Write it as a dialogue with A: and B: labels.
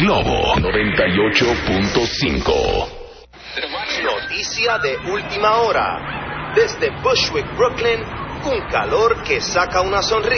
A: Globo 98.5.
B: Noticia de última hora. Desde Bushwick, Brooklyn, un calor que saca una sonrisa.